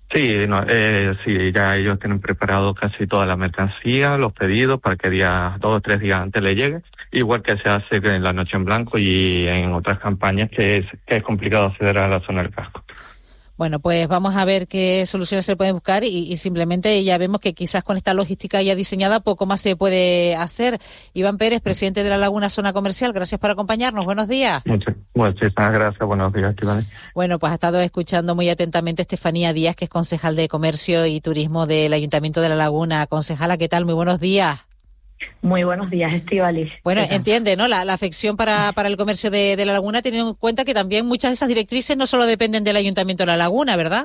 Sí, no, sí, ya ellos tienen preparado casi toda la mercancía, los pedidos para que 2 o 3 días antes le llegue, igual que se hace en la Noche en Blanco y en otras campañas que es complicado acceder a la zona del casco. Bueno, pues vamos a ver qué soluciones se pueden buscar y simplemente ya vemos que quizás con esta logística ya diseñada poco más se puede hacer. Iván Pérez, presidente de La Laguna Zona Comercial, gracias por acompañarnos. Buenos días. Muchísimas gracias. Buenos días, Estíbaliz. Bueno, pues ha estado escuchando muy atentamente Estefanía Díaz, que es concejal de Comercio y Turismo del Ayuntamiento de La Laguna. Concejala, ¿qué tal? Muy buenos días. Muy buenos días, Estíbaliz. Bueno, entiende, ¿no? La afección para el comercio de La Laguna, teniendo en cuenta que también muchas de esas directrices no solo dependen del Ayuntamiento de La Laguna, ¿verdad?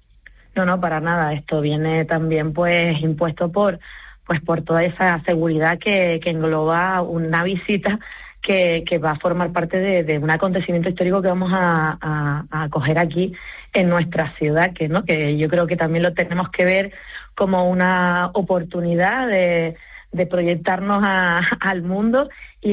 No, para nada. Esto viene también, pues, impuesto por toda esa seguridad que engloba una visita que va a formar parte de un acontecimiento histórico que vamos a acoger aquí en nuestra ciudad, que yo creo que también lo tenemos que ver como una oportunidad de proyectarnos al mundo y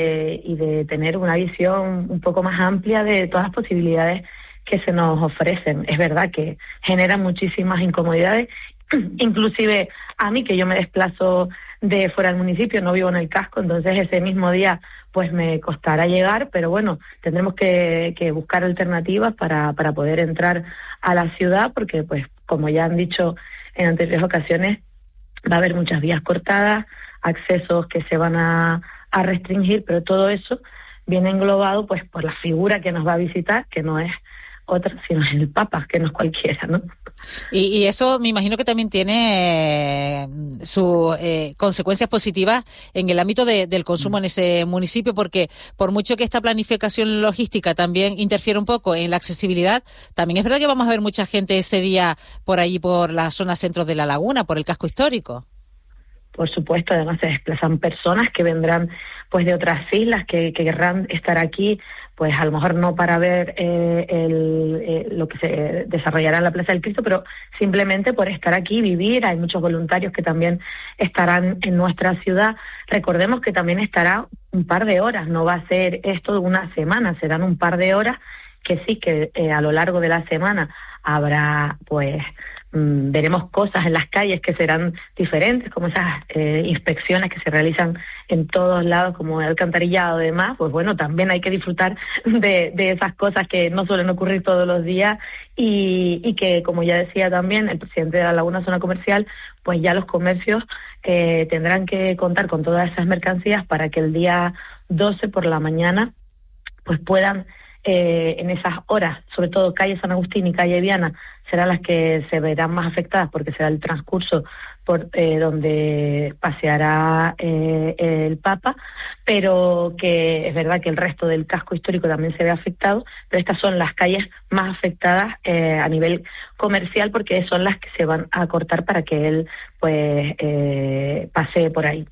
de tener una visión un poco más amplia de todas las posibilidades que se nos ofrecen. Es verdad que generan muchísimas incomodidades, inclusive a mí, que yo me desplazo de fuera del municipio, no vivo en el casco, entonces ese mismo día pues me costará llegar, pero bueno, tendremos que buscar alternativas para poder entrar a la ciudad, porque pues como ya han dicho en anteriores ocasiones, va a haber muchas vías cortadas, accesos que se van a restringir, pero todo eso viene englobado pues por la figura que nos va a visitar, que no es otra, sino es el Papa, que no es cualquiera, ¿no? Y eso me imagino que también tiene sus consecuencias positivas en el ámbito del consumo en ese municipio, porque por mucho que esta planificación logística también interfiere un poco en la accesibilidad, también es verdad que vamos a ver mucha gente ese día por allí, por la zona centro de La Laguna, por el casco histórico. Por supuesto, además se desplazan personas que vendrán pues de otras islas, que querrán estar aquí, pues a lo mejor no para ver lo que se desarrollará en la Plaza del Cristo, pero simplemente por estar aquí, vivir. Hay muchos voluntarios que también estarán en nuestra ciudad. Recordemos que también estará un par de horas, no va a ser esto de una semana, serán un par de horas que sí, que a lo largo de la semana habrá pues veremos cosas en las calles que serán diferentes, como esas inspecciones que se realizan en todos lados, como el alcantarillado y demás. Pues bueno, también hay que disfrutar de esas cosas que no suelen ocurrir todos los días y que, como ya decía también el presidente de La Laguna Zona Comercial, pues ya los comercios tendrán que contar con todas esas mercancías para que el día 12 por la mañana pues puedan en esas horas, sobre todo calle San Agustín y calle Viana, serán las que se verán más afectadas porque será el transcurso por donde paseará el Papa, pero que es verdad que el resto del casco histórico también se ve afectado, pero estas son las calles más afectadas a nivel comercial porque son las que se van a cortar para que él pues pasee por ahí.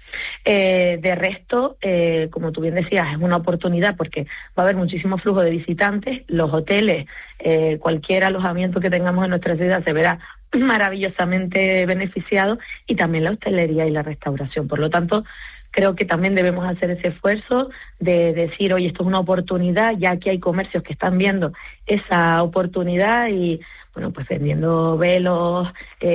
De resto, como tú bien decías, es una oportunidad porque va a haber muchísimo flujo de visitantes, los hoteles, cualquier alojamiento que tengamos en nuestra ciudad se verá maravillosamente beneficiado, y también la hostelería y la restauración. Por lo tanto, creo que también debemos hacer ese esfuerzo de decir, oye, esto es una oportunidad, ya que hay comercios que están viendo esa oportunidad y, bueno, pues vendiendo velos,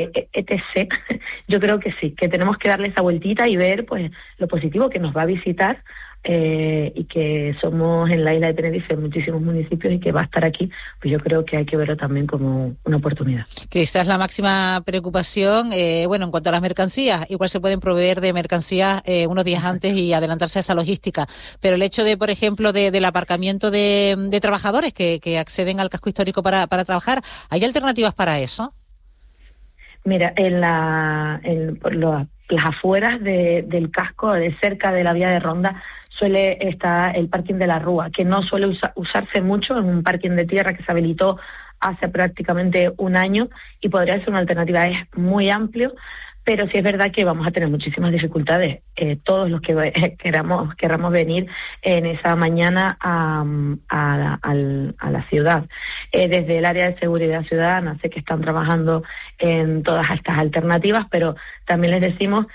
etc. Yo creo que sí, que tenemos que darle esa vueltita y ver pues lo positivo que nos va a visitar, y que somos en la isla de Tenerife muchísimos municipios y que va a estar aquí, pues yo creo que hay que verlo también como una oportunidad. Que esta es la máxima preocupación, bueno, en cuanto a las mercancías, igual se pueden proveer de mercancías unos días antes y adelantarse a esa logística, pero el hecho de, por ejemplo, del aparcamiento de trabajadores que acceden al casco histórico para trabajar, ¿hay alternativas para eso? Mira, por las afueras del casco, de cerca de la vía de Ronda, suele estar el parking de la Rúa, que no suele usarse mucho, en un parking de tierra que se habilitó hace prácticamente un año y podría ser una alternativa. Es muy amplio, pero sí es verdad que vamos a tener muchísimas dificultades, todos los que queramos venir en esa mañana a la ciudad. Desde el área de seguridad ciudadana sé que están trabajando en todas estas alternativas, pero también les decimos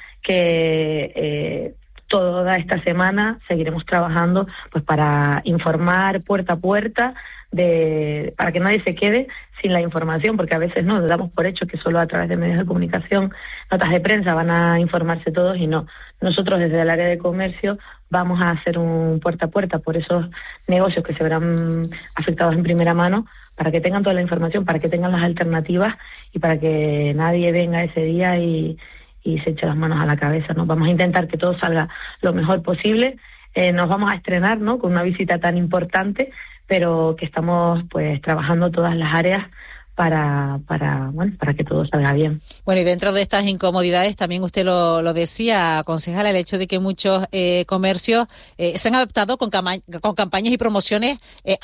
que toda esta semana seguiremos trabajando pues para informar puerta a puerta para que nadie se quede sin la información, porque a veces no, damos por hecho que solo a través de medios de comunicación, notas de prensa van a informarse todos y no. Nosotros desde el área de comercio vamos a hacer un puerta a puerta por esos negocios que se verán afectados en primera mano, para que tengan toda la información, para que tengan las alternativas y para que nadie venga ese día y se eche las manos a la cabeza, ¿no? Vamos a intentar que todo salga lo mejor posible. Nos vamos a estrenar, ¿no?, con una visita tan importante, pero que estamos pues trabajando todas las áreas para que todo salga bien. Bueno, y dentro de estas incomodidades, también usted lo decía, concejala, el hecho de que muchos comercios se han adaptado con campañas y promociones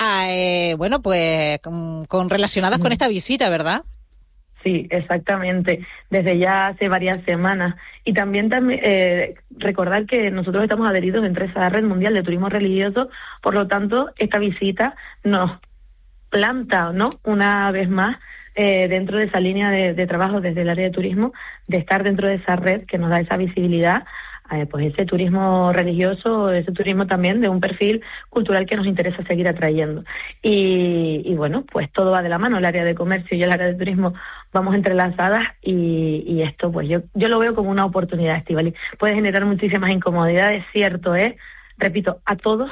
con relacionadas con esta visita, ¿verdad? Sí, exactamente, desde ya hace varias semanas. Y también recordar que nosotros estamos adheridos entre esa red mundial de turismo religioso, por lo tanto, esta visita nos planta, ¿no?, una vez más dentro de esa línea de trabajo desde el área de turismo, de estar dentro de esa red que nos da esa visibilidad, pues ese turismo religioso, ese turismo también de un perfil cultural que nos interesa seguir atrayendo. Y bueno, pues todo va de la mano, el área de comercio y el área de turismo vamos entrelazadas y esto pues yo lo veo como una oportunidad, Estíbaliz. Puede generar muchísimas incomodidades, cierto es. Repito, a todos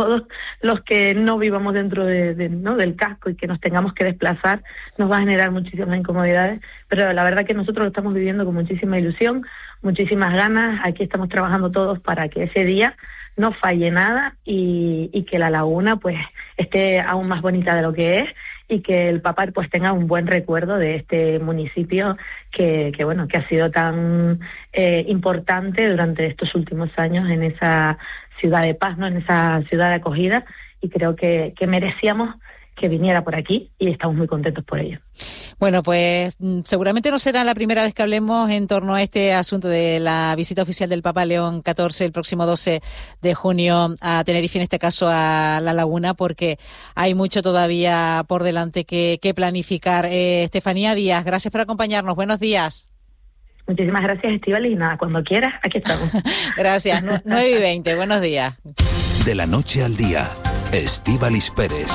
los que no vivamos dentro del casco y que nos tengamos que desplazar, nos va a generar muchísimas incomodidades, pero la verdad que nosotros lo estamos viviendo con muchísima ilusión, muchísimas ganas. Aquí estamos trabajando todos para que ese día no falle nada y que la laguna pues esté aún más bonita de lo que es, y que el Papá pues tenga un buen recuerdo de este municipio que ha sido tan importante durante estos últimos años en esa ciudad de paz, ¿no?, en esa ciudad de acogida, y creo que merecíamos que viniera por aquí y estamos muy contentos por ello. Bueno, pues seguramente no será la primera vez que hablemos en torno a este asunto de la visita oficial del Papa León XIV el próximo 12 de junio a Tenerife, en este caso a La Laguna, porque hay mucho todavía por delante que planificar. Estefanía Díaz, gracias por acompañarnos. Buenos días. Muchísimas gracias, Estíbaliz, y nada, cuando quieras, aquí estamos. Gracias, 9:20, buenos días. De la noche al día, Estíbaliz Pérez.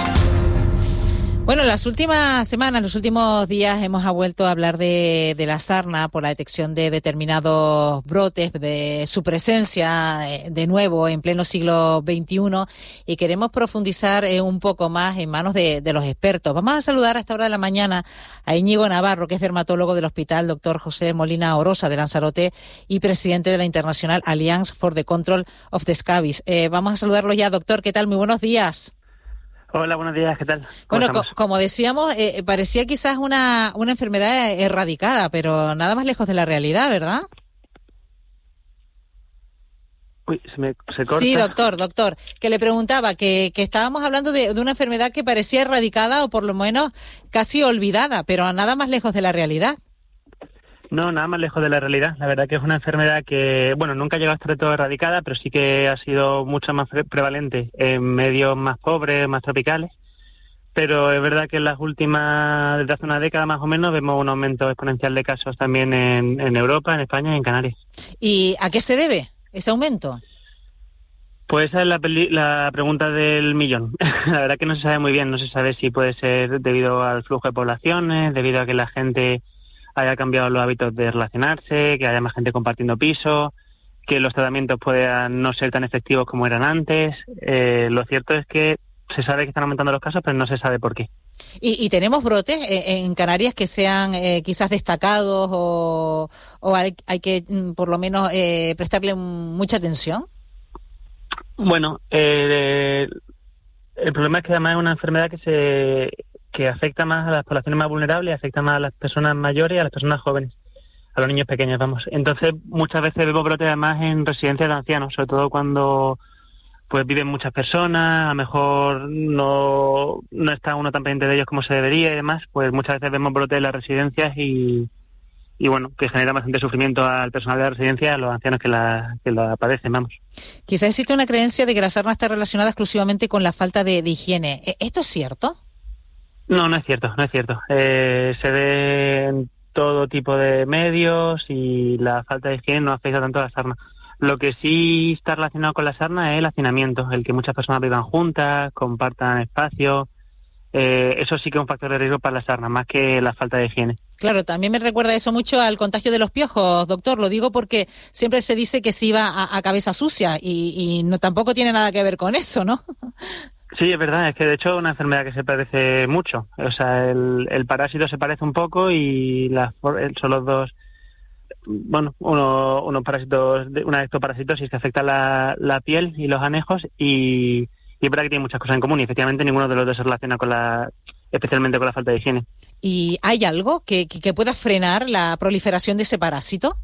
Bueno, en las últimas semanas, los últimos días hemos vuelto a hablar de la sarna por la detección de determinados brotes, de su presencia de nuevo en pleno siglo XXI, y queremos profundizar un poco más en manos de los expertos. Vamos a saludar a esta hora de la mañana a Íñigo Navarro, que es dermatólogo del Hospital Dr. José Molina Orosa de Lanzarote y presidente de la International Alliance for the Control of the Scabies. Vamos a saludarlo ya, doctor. ¿Qué tal? Muy buenos días. Hola, buenos días, ¿qué tal? Bueno, como decíamos, parecía quizás una enfermedad erradicada, pero nada más lejos de la realidad, ¿verdad? Uy, se corta. Sí, doctor, que le preguntaba que estábamos hablando de una enfermedad que parecía erradicada o por lo menos casi olvidada, pero nada más lejos de la realidad. No, nada más lejos de la realidad. La verdad que es una enfermedad que, nunca ha llegado a estar todo erradicada, pero sí que ha sido mucho más prevalente en medios más pobres, más tropicales. Pero es verdad que en las últimas, desde hace una década más o menos, vemos un aumento exponencial de casos también en Europa, en España y en Canarias. ¿Y a qué se debe ese aumento? Pues esa es la pregunta del millón. La verdad que no se sabe muy bien. No se sabe si puede ser debido al flujo de poblaciones, debido a que la gente haya cambiado los hábitos de relacionarse, que haya más gente compartiendo piso, que los tratamientos puedan no ser tan efectivos como eran antes. Lo cierto es que se sabe que están aumentando los casos, pero no se sabe por qué. ¿Y tenemos brotes en Canarias que sean quizás destacados o hay que por lo menos prestarle mucha atención? Bueno, el problema es que además es una enfermedad que afecta más a las poblaciones más vulnerables, afecta más a las personas mayores y a las personas jóvenes, a los niños pequeños, vamos. Entonces, muchas veces vemos brotes además en residencias de ancianos, sobre todo cuando pues viven muchas personas, a lo mejor no está uno tan pendiente de ellos como se debería y demás, pues muchas veces vemos brotes en las residencias y que genera bastante sufrimiento al personal de la residencia, a los ancianos que la padecen, vamos. Quizás existe una creencia de que la sarna está relacionada exclusivamente con la falta de higiene. ¿Esto es cierto? No es cierto. Se ve en todo tipo de medios y la falta de higiene no afecta tanto a la sarna. Lo que sí está relacionado con la sarna es el hacinamiento, el que muchas personas vivan juntas, compartan espacios, eso sí que es un factor de riesgo para la sarna, más que la falta de higiene. Claro, también me recuerda eso mucho al contagio de los piojos, doctor. Lo digo porque siempre se dice que se iba a cabeza sucia y no tampoco tiene nada que ver con eso, ¿no? Sí, es verdad, es que de hecho es una enfermedad que se parece mucho. O sea, el parásito se parece un poco y son los dos, bueno, unos parásitos, una ectoparasitosis que afecta la piel y los anejos y es verdad que tiene muchas cosas en común y efectivamente ninguno de los dos se relaciona especialmente con la falta de higiene. ¿Y hay algo que pueda frenar la proliferación de ese parásito?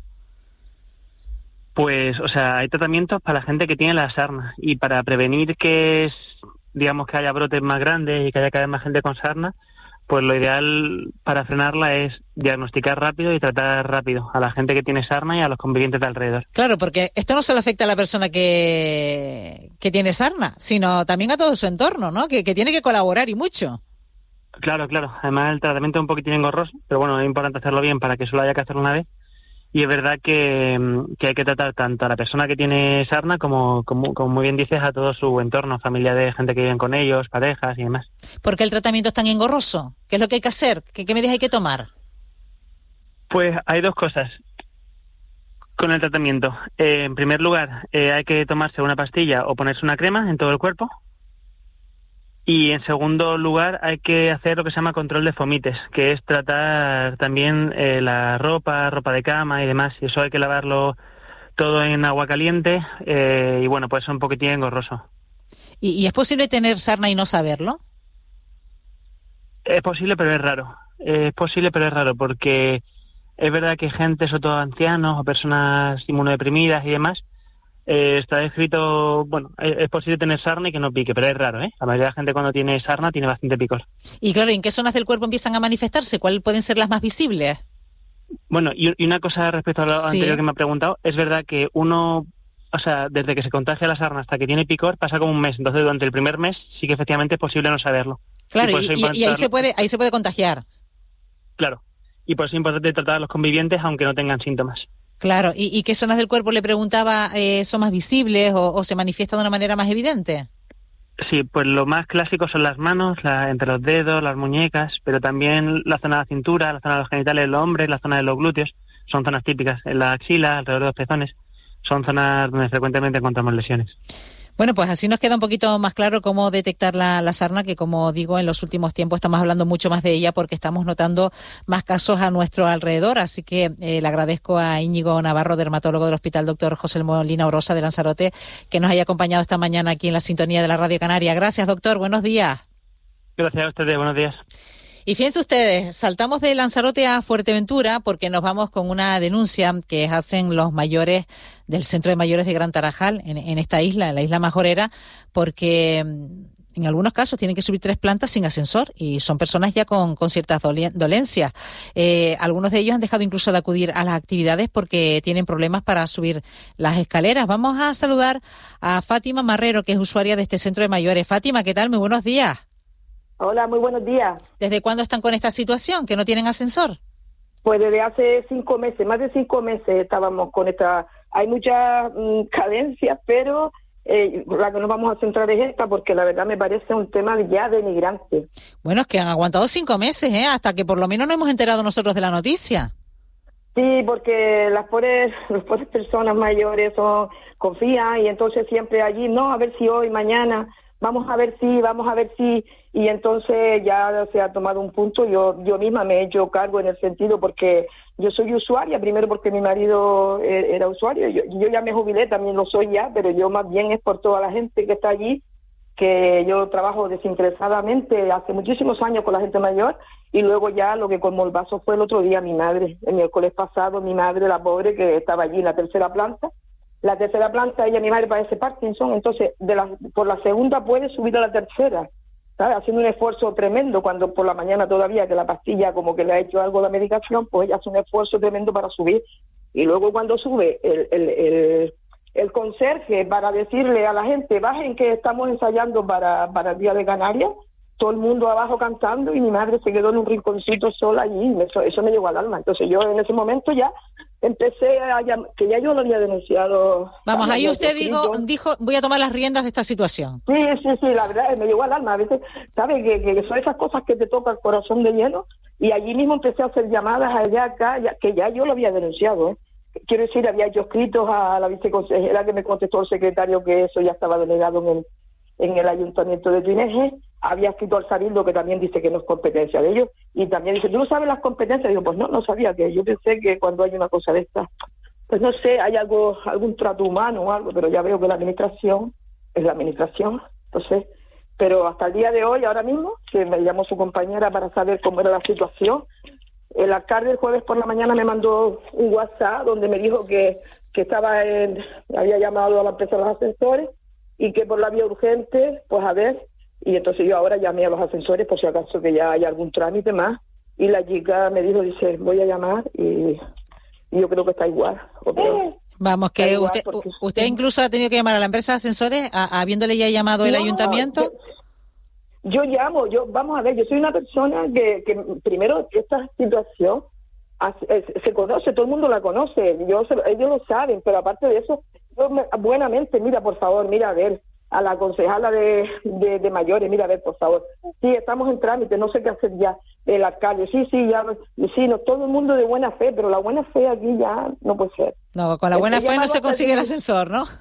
Pues, o sea, hay tratamientos para la gente que tiene la sarna y para prevenir que haya brotes más grandes y que haya cada vez más gente con sarna, pues lo ideal para frenarla es diagnosticar rápido y tratar rápido a la gente que tiene sarna y a los convivientes de alrededor. Claro, porque esto no solo afecta a la persona que tiene sarna, sino también a todo su entorno, ¿no? Que tiene que colaborar y mucho. Claro. Además el tratamiento es un poquitín engorroso, pero bueno, es importante hacerlo bien para que solo haya que hacerlo una vez. Y es verdad que hay que tratar tanto a la persona que tiene sarna como muy bien dices, a todo su entorno, familia de gente que viven con ellos, parejas y demás. ¿Por qué el tratamiento es tan engorroso? ¿Qué es lo que hay que hacer? ¿Qué medidas hay que tomar? Pues hay dos cosas con el tratamiento. En primer lugar, hay que tomarse una pastilla o ponerse una crema en todo el cuerpo. Y en segundo lugar, hay que hacer lo que se llama control de fomites, que es tratar también la ropa de cama y demás. Y eso hay que lavarlo todo en agua caliente y bueno, pues es un poquitín engorroso. ¿Y es posible tener sarna y no saberlo? Es posible, pero es raro. Porque es verdad que gente, sobre todo ancianos o personas inmunodeprimidas y demás, está descrito, bueno, es posible tener sarna y que no pique, pero es raro, ¿eh? La mayoría de la gente cuando tiene sarna tiene bastante picor. Y claro, ¿en qué zonas del cuerpo empiezan a manifestarse? ¿Cuáles pueden ser las más visibles? Bueno, y una cosa respecto a lo anterior que me ha preguntado, es verdad que uno, o sea, desde que se contagia la sarna hasta que tiene picor pasa como un mes, entonces durante el primer mes sí que efectivamente es posible no saberlo. Claro, y ahí se puede contagiar. Claro, y por eso es importante tratar a los convivientes aunque no tengan síntomas. Claro, ¿y qué zonas del cuerpo, le preguntaba, son más visibles o se manifiesta de una manera más evidente? Sí, pues lo más clásico son las manos, entre los dedos, las muñecas, pero también la zona de la cintura, la zona de los genitales de los hombres, la zona de los glúteos, son zonas típicas. En la axila, alrededor de los pezones, son zonas donde frecuentemente encontramos lesiones. Bueno, pues así nos queda un poquito más claro cómo detectar la sarna, que como digo, en los últimos tiempos estamos hablando mucho más de ella porque estamos notando más casos a nuestro alrededor. Así que le agradezco a Íñigo Navarro, dermatólogo del Hospital Dr. José Molina Orosa de Lanzarote, que nos haya acompañado esta mañana aquí en la sintonía de la Radio Canaria. Gracias, doctor. Buenos días. Gracias a ustedes. Buenos días. Y fíjense ustedes, saltamos de Lanzarote a Fuerteventura porque nos vamos con una denuncia que hacen los mayores del Centro de Mayores de Gran Tarajal en esta isla, en la isla Majorera, porque en algunos casos tienen que subir 3 plantas sin ascensor y son personas ya con ciertas dolencias. Algunos de ellos han dejado incluso de acudir a las actividades porque tienen problemas para subir las escaleras. Vamos a saludar a Fátima Marrero, que es usuaria de este Centro de Mayores. Fátima, ¿qué tal? Muy buenos días. Hola, muy buenos días. ¿Desde cuándo están con esta situación, que no tienen ascensor? Pues desde hace 5 meses, más de 5 meses estábamos con esta... Hay muchas carencias, pero la que nos vamos a centrar es esta, porque la verdad me parece un tema ya denigrante. Bueno, es que han aguantado 5 meses, hasta que por lo menos nos hemos enterado nosotros de la noticia. Sí, porque las pobres personas mayores confían y entonces siempre allí, no, a ver si hoy, mañana... vamos a ver si, y entonces ya se ha tomado un punto. Yo misma me he hecho cargo en el sentido porque yo soy usuaria, primero porque mi marido era usuario, yo ya me jubilé, también lo soy ya, pero yo más bien es por toda la gente que está allí, que yo trabajo desinteresadamente hace muchísimos años con la gente mayor, y luego ya lo que colmó el vaso fue el otro día mi madre, el miércoles pasado, mi madre, la pobre, que estaba allí en la tercera planta. La tercera planta, mi madre padece Parkinson, entonces por la segunda puede subir a la tercera, ¿sabes? Haciendo un esfuerzo tremendo, cuando por la mañana todavía que la pastilla como que le ha hecho algo la medicación, pues ella hace un esfuerzo tremendo para subir. Y luego cuando sube el conserje para decirle a la gente, bajen que estamos ensayando para el Día de Canarias, todo el mundo abajo cantando y mi madre se quedó en un rinconcito sola allí, eso me llegó al alma. Entonces yo en ese momento ya empecé a llamar, que ya yo lo había denunciado. Vamos, ahí usted dijo, voy a tomar las riendas de esta situación. Sí, la verdad, me llegó al alma. A veces, ¿sabes? Que son esas cosas que te toca el corazón de lleno. Y allí mismo empecé a hacer llamadas allá, acá, que ya yo lo había denunciado, ¿eh? Quiero decir, había yo escritos a la viceconsejera, que me contestó el secretario que eso ya estaba delegado en el ayuntamiento de Tuineje. Había escrito al Cabildo, que también dice que no es competencia de ellos, y también dice, ¿tú no sabes las competencias? Digo, pues no sabía, que yo pensé que cuando hay una cosa de esta, pues no sé, hay algún trato humano o algo, pero ya veo que la administración es la administración. Entonces, pero hasta el día de hoy, ahora mismo, que me llamó su compañera para saber cómo era la situación, el alcalde el jueves por la mañana me mandó un WhatsApp donde me dijo que había llamado a la empresa de los ascensores y que por la vía urgente, pues a ver. Y entonces yo ahora llamé a los ascensores por si acaso que ya hay algún trámite más. Y la chica me dice, voy a llamar y yo creo que está igual. O peor. Vamos, que usted incluso ha tenido que llamar a la empresa de ascensores, habiéndole ya llamado el ayuntamiento. Yo llamo, vamos a ver, yo soy una persona que primero esta situación se conoce, todo el mundo la conoce, ellos lo saben, pero aparte de eso, buenamente, mira, por favor, mira, a ver, a la concejala de mayores, mira, a ver, por favor, sí, estamos en trámite, no sé qué hacer ya, el alcalde, todo el mundo de buena fe, pero la buena fe aquí ya no puede ser. No, con la buena fe no se consigue el ascensor, ¿no?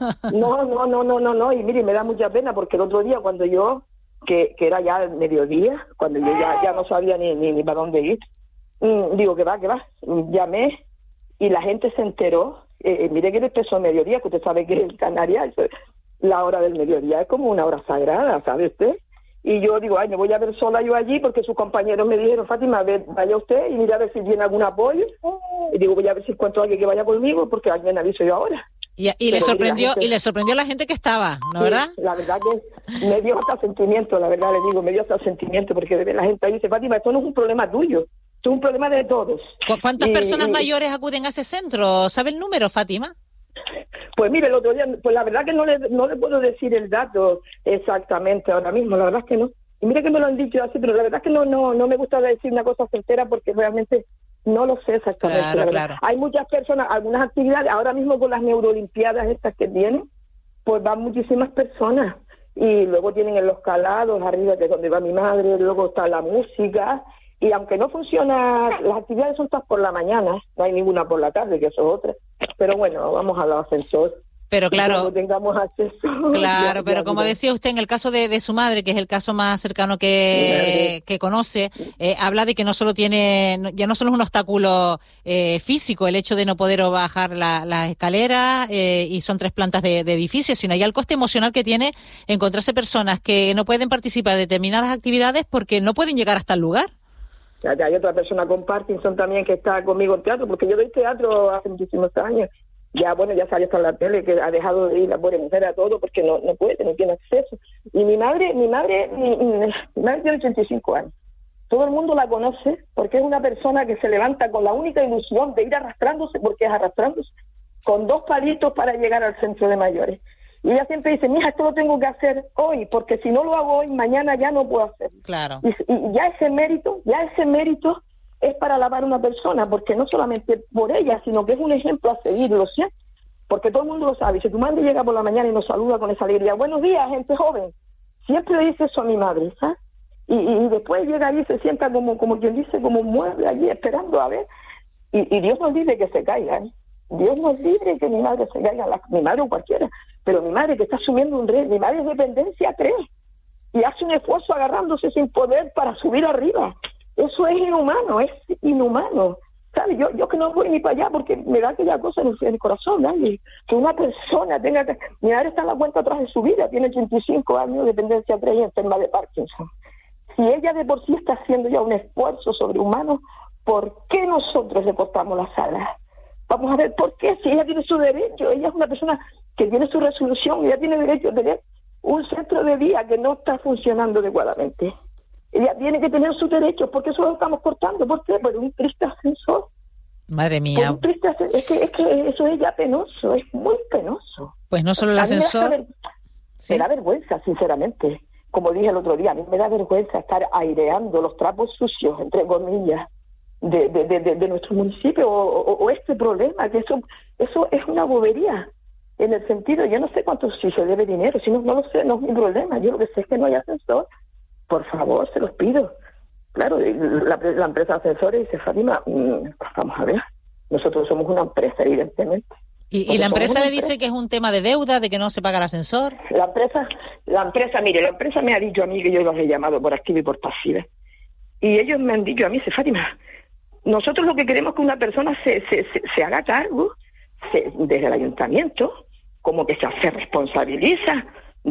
No, y mire, me da mucha pena porque el otro día cuando yo, que era ya el mediodía, cuando yo ya no sabía ni para dónde ir, digo, que va, llamé y la gente se enteró, mire que empezó el mediodía, que usted sabe que en Canarias la hora del mediodía es como una hora sagrada, ¿sabe usted? Y yo digo, me voy a ver sola yo allí porque sus compañeros me dijeron, Fátima, vaya usted y mira a ver si viene algún apoyo. Y digo, voy a ver si encuentro a alguien que vaya conmigo porque alguien aviso yo ahora. Y le sorprendió a la gente que estaba, ¿no, verdad? La verdad que me dio hasta sentimiento, la verdad le digo, me dio hasta sentimiento porque la gente ahí dice, Fátima, esto no es un problema tuyo, esto es un problema de todos. ¿Cuántas personas mayores acuden a ese centro? ¿Sabe el número, Fátima? Pues mire, el otro día, pues la verdad que no le puedo decir el dato exactamente ahora mismo, la verdad es que no. Y mire que me lo han dicho así, pero la verdad es que no me gusta decir una cosa certera porque realmente no lo sé exactamente. Claro. Hay muchas personas, algunas actividades, ahora mismo con las neurolimpiadas estas que tienen, pues van muchísimas personas. Y luego tienen en los calados, arriba que es donde va mi madre, luego está la música. Y aunque no funciona, las actividades son todas por la mañana, no hay ninguna por la tarde, que eso es otra. Pero bueno, vamos al ascensor. Pero claro, cuando tengamos acceso. Claro, pero como decía usted, en el caso de su madre, que es el caso más cercano que conoce, habla de que no solo ya no solo es un obstáculo físico el hecho de no poder bajar las escaleras y son 3 plantas de edificios, sino ya el coste emocional que tiene encontrarse personas que no pueden participar de determinadas actividades porque no pueden llegar hasta el lugar. Ya hay otra persona con Parkinson también que está conmigo en teatro, porque yo doy teatro hace muchísimos años. Ya salió hasta en la tele que ha dejado de ir la pobre mujer a todo porque no puede, no tiene acceso. Y mi madre tiene 85 años. Todo el mundo la conoce porque es una persona que se levanta con la única ilusión de ir arrastrándose, porque es arrastrándose, con 2 palitos para llegar al centro de mayores. Y ella siempre dice, mija, esto lo tengo que hacer hoy, porque si no lo hago hoy, mañana ya no puedo hacerlo. Claro. Y ya ese mérito es para alabar a una persona, porque no solamente por ella, sino que es un ejemplo a seguir, lo siento, porque todo el mundo lo sabe. Si tu madre llega por la mañana y nos saluda con esa alegría, buenos días, gente joven, siempre le dice eso a mi madre, ¿sabes? Y después llega allí y se sienta como quien dice, como un mueble allí esperando a ver, y Dios nos libre que se caigan. Dios nos libre que mi madre se caiga, mi madre o cualquiera, pero mi madre que está asumiendo un riesgo, mi madre es dependencia 3 y hace un esfuerzo agarrándose sin poder para subir arriba. Eso es inhumano, ¿sabes? Yo que no voy ni para allá porque me da aquella cosa en el corazón, ¿vale? Que una persona tenga que... Mi madre está en la cuenta atrás de su vida, tiene 85 años, dependencia 3 y enferma de Parkinson. Si ella de por sí está haciendo ya un esfuerzo sobrehumano, ¿por qué nosotros le cortamos las alas? Vamos a ver, ¿por qué? Si ella tiene su derecho, ella es una persona que tiene su resolución, ella tiene derecho a tener un centro de día que no está funcionando adecuadamente. Ella tiene que tener sus derechos, porque eso lo estamos cortando. ¿Por qué? Por un triste ascensor. Madre mía. Es que eso es ya penoso, es muy penoso. Pues no solo el ascensor. Me da vergüenza, sinceramente. Como dije el otro día, a mí me da vergüenza estar aireando los trapos sucios, entre comillas, de nuestro municipio o este problema, que eso es una bobería. En el sentido, yo no sé si se debe dinero, si no lo sé, no es mi problema. Yo lo que sé es que no hay ascensor. Por favor, se los pido. Claro, la empresa de ascensores dice, Fátima, vamos a ver, nosotros somos una empresa, evidentemente. ¿Y la empresa le dice que es un tema de deuda, de que no se paga el ascensor? La empresa me ha dicho a mí, que yo los he llamado por activa y por pasiva, y ellos me han dicho a mí, dice, Fátima, nosotros lo que queremos es que una persona se haga cargo desde el ayuntamiento, como que se responsabiliza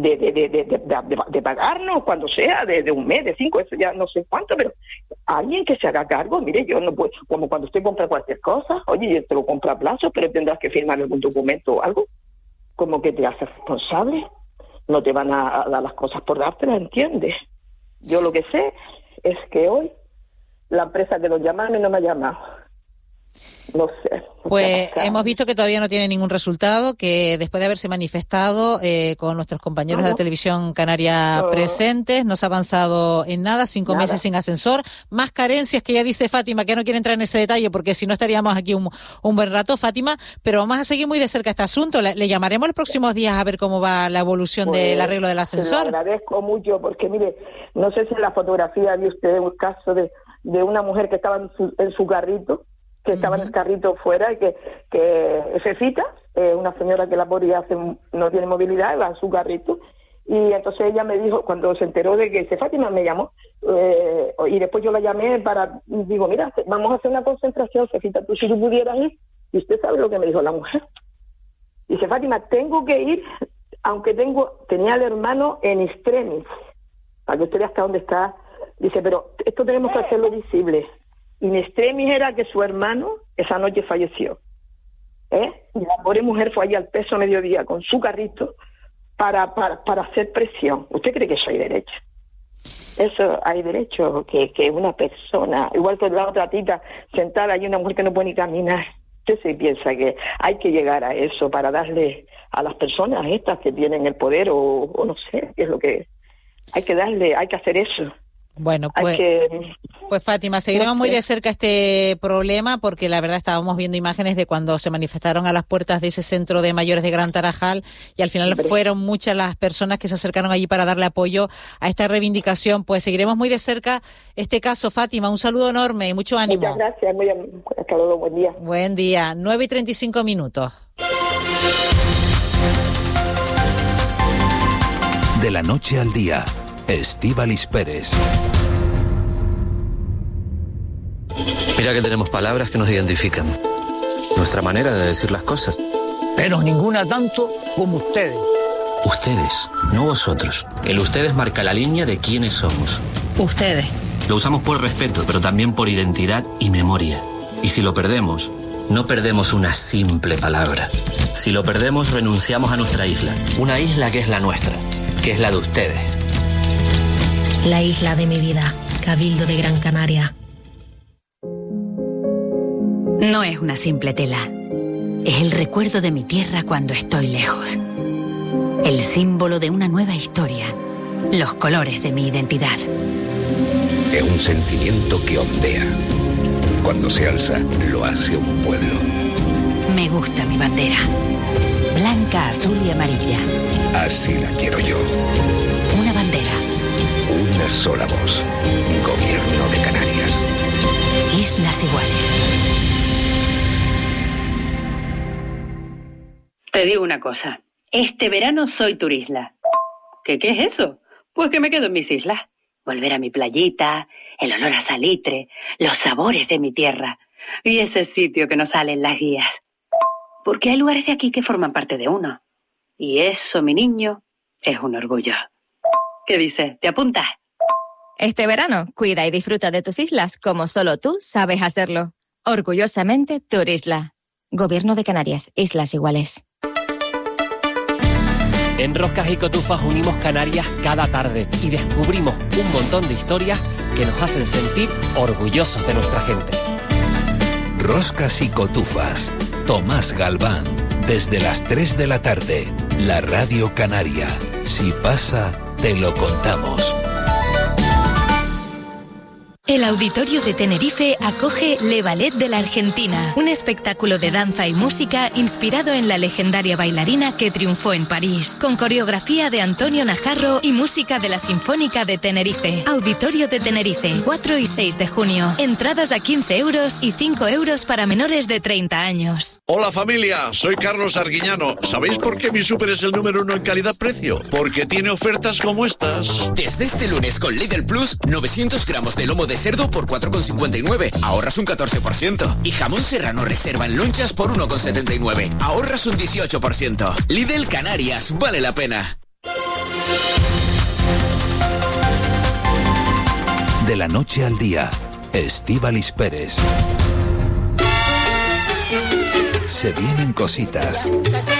de pagarnos cuando sea, de un mes, de 5, eso ya no sé cuánto, pero alguien que se haga cargo. Mire, yo no puedo, como cuando usted compra cualquier cosa, oye, yo te lo compro a plazo, pero tendrás que firmar algún documento o algo, como que te haces responsable, no te van a dar las cosas por dártelas, ¿entiendes? Yo lo que sé es que hoy la empresa que nos llamaron no me ha llamado. No sé. Pues hemos visto que todavía no tiene ningún resultado, que después de haberse manifestado con nuestros compañeros de la televisión canaria presentes, no se ha avanzado en nada, 5 meses sin ascensor, más carencias que ya dice Fátima, que no quiere entrar en ese detalle porque si no estaríamos aquí un buen rato, Fátima, pero vamos a seguir muy de cerca este asunto. Le llamaremos los próximos días a ver cómo va la evolución del arreglo del ascensor. Le agradezco mucho porque, mire, no sé si en la fotografía vio usted un caso de una mujer que estaba en su carrito, que estaba en el carrito fuera y que Fefita, una señora que la pobre no tiene movilidad, va en su carrito, y entonces ella me dijo, cuando se enteró de que Fátima me llamó, y después yo la llamé digo, mira, vamos a hacer una concentración, Fefita, si tú pudieras ir, y usted sabe lo que me dijo la mujer. Dice, Fátima, tengo que ir, aunque tenía al hermano en extremis, para que usted vea hasta dónde está. Dice, pero esto tenemos que hacerlo visible. In extremis era que su hermano esa noche falleció. Y la pobre mujer fue allí al peso a mediodía con su carrito para hacer presión. ¿Usted cree que eso hay derecho? Eso hay derecho, que una persona, igual que la otra tita sentada allí, una mujer que no puede ni caminar. Usted se piensa que hay que llegar a eso para darle a las personas estas que tienen el poder o no sé qué es lo que hay que hacer eso. Bueno, pues Fátima, seguiremos muy de cerca este problema porque la verdad estábamos viendo imágenes de cuando se manifestaron a las puertas de ese centro de mayores de Gran Tarajal y al final fueron muchas las personas que se acercaron allí para darle apoyo a esta reivindicación. Pues seguiremos muy de cerca este caso, Fátima. Un saludo enorme y mucho ánimo. Muchas gracias. Hasta luego, buen día. Buen día. 9:35. De la noche al día, Estíbaliz Pérez. Mira que tenemos palabras que nos identifican. Nuestra manera de decir las cosas. Pero ninguna tanto como ustedes. Ustedes, no vosotros. El ustedes marca la línea de quiénes somos. Ustedes. Lo usamos por respeto, pero también por identidad y memoria. Y si lo perdemos, no perdemos una simple palabra. Si lo perdemos, renunciamos a nuestra isla. Una isla que es la nuestra, que es la de ustedes. La isla de mi vida, Cabildo de Gran Canaria. No es una simple tela. Es el recuerdo de mi tierra cuando estoy lejos. El símbolo de una nueva historia. Los colores de mi identidad. Es un sentimiento que ondea. Cuando se alza, lo hace un pueblo. Me gusta mi bandera. Blanca, azul y amarilla. Así la quiero yo. Una bandera. Una sola voz. Gobierno de Canarias. Islas Iguales. Te digo una cosa. Este verano soy turisla. ¿Qué es eso? Pues que me quedo en mis islas. Volver a mi playita, el olor a salitre, los sabores de mi tierra y ese sitio que nos sale en las guías. Porque hay lugares de aquí que forman parte de uno. Y eso, mi niño, es un orgullo. ¿Qué dices? ¿Te apuntas? Este verano, cuida y disfruta de tus islas como solo tú sabes hacerlo. Orgullosamente Turisla. Gobierno de Canarias, Islas Iguales. En Roscas y Cotufas unimos Canarias cada tarde y descubrimos un montón de historias que nos hacen sentir orgullosos de nuestra gente. Roscas y Cotufas. Tomás Galván. Desde las 3 de la tarde. La Radio Canaria. Si pasa, te lo contamos. El Auditorio de Tenerife acoge Le Ballet de la Argentina, un espectáculo de danza y música inspirado en la legendaria bailarina que triunfó en París, con coreografía de Antonio Najarro y música de la Sinfónica de Tenerife. Auditorio de Tenerife, 4 y 6 de junio. Entradas a 15 euros y 5 euros para menores de 30 años. Hola familia, soy Carlos Arguiñano. ¿Sabéis por qué mi súper es el número 1 en calidad-precio? Porque tiene ofertas como estas. Desde este lunes con Lidl Plus, 900 gramos de lomo de cerdo por 4,59, ahorras un 14%. Y jamón serrano reserva en lonchas por 1,79, ahorras un 18%. Lidl Canarias, vale la pena. De la noche al día, Estíbaliz Pérez. Se vienen cositas.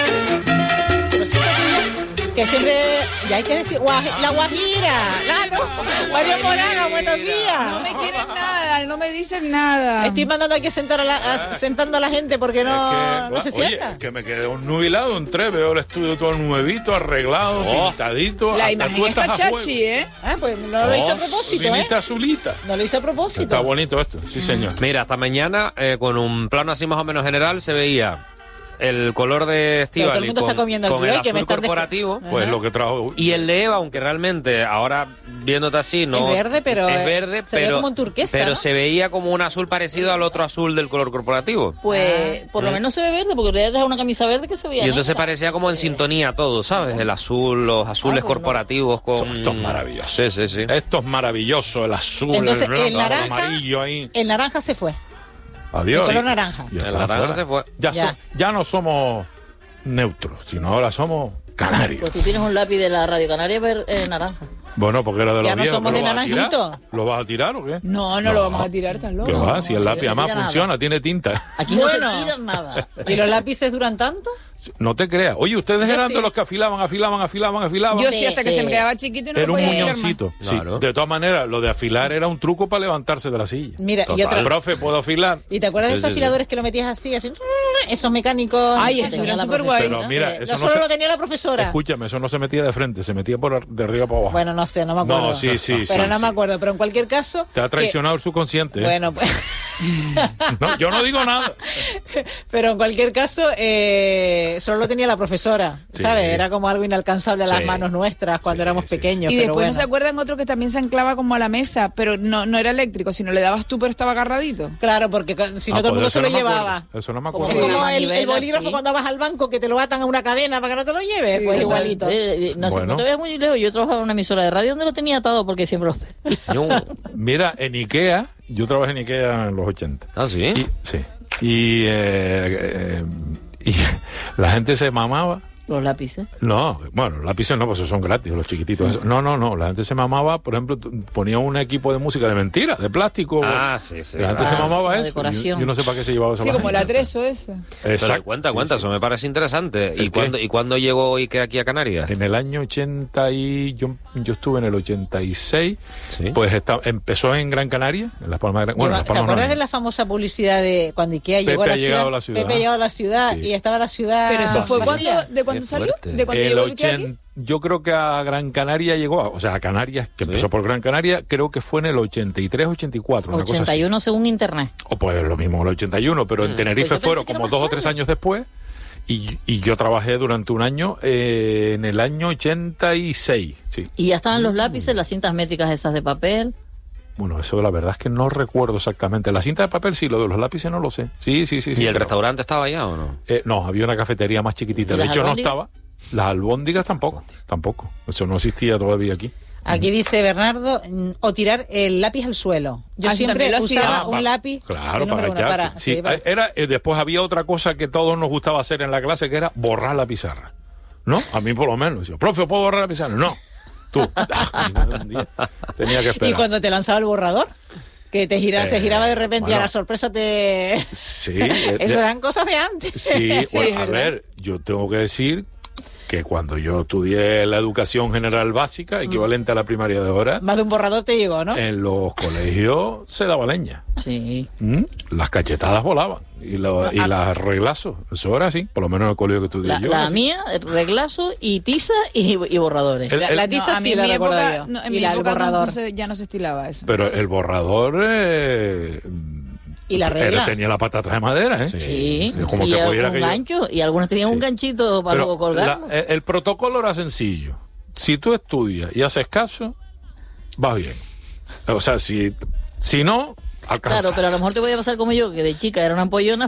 Que siempre, ya hay que decir, la Guajira, claro. Mario Moraga, buenos días. No me quieren nada, no me dicen nada. Estoy mandando aquí sentando a la gente porque no se sienta. Oye, que me quedé un nubilado, entré, veo el estudio todo nuevito, arreglado, pintadito. La imagen está chachi, ¿eh? Ah, pues no lo hice a propósito, viniste azulita. No lo hice a propósito. Está bonito esto, sí señor. Mira, hasta mañana, con un plano así más o menos general, se veía el color de Estíbaliz con el azul corporativo, pues lo que trajo. Y el de Eva, aunque realmente ahora viéndote así no es verde, pero se ve como en turquesa, pero ¿no? Se veía como un azul parecido al otro azul del color corporativo. Pues por lo menos se ve verde, porque le dejas una camisa verde que se veía. Y entonces negra. Parecía como en sintonía todo, ¿sabes? El azul, los azules corporativos con esto es maravilloso. Sí. Esto es maravilloso, el azul, entonces, el naranja, amarillo ahí. El naranja se fue. Adiós. El color naranja. El naranja se fue. Ya no somos neutros, sino ahora somos canarios. Pues tú tienes un lápiz de la Radio Canaria naranja. Bueno, porque era de los ya no viejos. somos de naranjito. ¿Lo vas a tirar o qué? No lo vamos a tirar, estás loco. ¿Qué va? Si el lápiz además funciona, nada. tiene tinta. Aquí no se tira nada. ¿Y los lápices duran tanto? No te creas. Oye, ustedes eran de los que afilaban. Yo sí, hasta que se me quedaba chiquito y no era lo podía un tirar muñoncito. más. Sí. De todas maneras, lo de afilar era un truco para levantarse de la silla. Mira, y otra... Profe, ¿puedo afilar? ¿Y te acuerdas de esos afiladores que lo metías así, esos mecánicos? Ay, eso era súper guay. Pero mira, eso no solo lo tenía la profesora. Escúchame, eso no se metía de frente, se metía de arriba para abajo. Bueno, no sé, no me acuerdo. No, sí. Pero no me acuerdo, pero en cualquier caso... Te ha traicionado el subconsciente. Bueno, pues... No, yo no digo nada. Pero en cualquier caso, solo lo tenía la profesora, ¿sabes? Era como algo inalcanzable a las manos nuestras cuando éramos pequeños. Y pero después bueno. no se acuerdan otro que también se anclaba como a la mesa, pero no era eléctrico, sino le dabas tú, pero estaba agarradito. Claro, porque si no todo el mundo se lo llevaba. Eso no me acuerdo. Como el bolígrafo cuando vas al banco que te lo atan a una cadena para que no te lo lleves, pues igualito. No te veas muy lejos, yo trabajaba en una emisora de radio donde lo tenía atado porque siempre lo perdía. Mira, en Ikea, yo trabajé en Ikea en los 80. ¿Ah, sí? Y la gente se mamaba. ¿Los lápices? No, bueno, lápices no, pues esos son gratis, los chiquititos. Sí. No, la gente se mamaba, por ejemplo, ponía un equipo de música de mentira, de plástico. Sí. La gente se mamaba eso. Decoración. Yo no sé para qué se llevaba esa Sí, como el atrezo ese. Exacto. Pero cuenta, eso me parece interesante. ¿Y cuándo llegó Ikea aquí a Canarias? En el año 80 y yo estuve en el 86, pues empezó en Gran Canaria, en Las Palmas de Gran Canaria. ¿Te acuerdas de la famosa publicidad de cuando Ikea llegó a la ciudad? Pepe ha llegado a la ciudad y estaba la ciudad. Pero eso fue cuando salió, de cuando llegó aquí. Yo creo que a Gran Canaria llegó, o sea, a Canarias, que empezó por Gran Canaria, creo que fue en el 83, 84. 81 cosa así. Según internet. O pues lo mismo, el 81, pero en Tenerife pues fueron como 2 o 3 años después. Y yo trabajé durante un año en el año 86, sí. ¿Y ya estaban los lápices, las cintas métricas esas de papel? Bueno, eso la verdad es que no recuerdo exactamente. La cinta de papel sí, lo de los lápices no lo sé. Sí. ¿Y el restaurante estaba allá o no? No, había una cafetería más chiquitita. De hecho, no estaba. Las albóndigas tampoco. Eso no existía todavía aquí. Aquí dice Bernardo, o tirar el lápiz al suelo. Yo siempre usaba un lápiz. Claro, para echarse. Después había otra cosa que todos nos gustaba hacer en la clase, que era borrar la pizarra. ¿No? A mí por lo menos. Decía, profe, ¿puedo borrar la pizarra? No. Tú. Tenía que esperar. ¿Y cuando te lanzaba el borrador? Que se giraba de repente y a la sorpresa te... Sí. Eso eran cosas de antes. Sí, bueno, a ver, yo tengo que decir que cuando yo estudié la educación general básica, equivalente a la primaria de ahora, más de un borrador te llegó, ¿no? En los colegios se daba leña. Sí. Las cachetadas volaban y los reglazos, eso era así, por lo menos en el colegio que estudié yo. La mía, reglazo y tiza y borradores. La tiza sí la recuerdo yo. En mi época ya no se estilaba eso. Pero el borrador... Y la regla. Tenía la pata atrás de madera, ¿eh? Sí. Como y que pudiera un gancho, y algunas tenían un ganchito para luego colgarlo. El protocolo era sencillo. Si tú estudias y haces caso, vas bien. O sea, si no, alcanzas. Claro, pero a lo mejor te podía pasar como yo, que de chica era una ampollona,